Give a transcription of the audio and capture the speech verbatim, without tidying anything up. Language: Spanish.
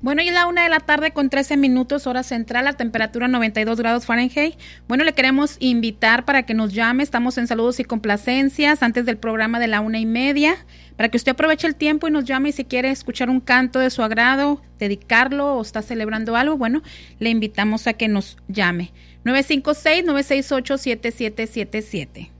Bueno, y es la una de la tarde con trece minutos, hora central, la temperatura noventa y dos grados Fahrenheit. Bueno, le queremos invitar para que nos llame, estamos en saludos y complacencias antes del programa de la una y media, para que usted aproveche el tiempo y nos llame y si quiere escuchar un canto de su agrado, dedicarlo o está celebrando algo, bueno, le invitamos a que nos llame. nueve cinco seis, nueve seis ocho, siete siete siete siete.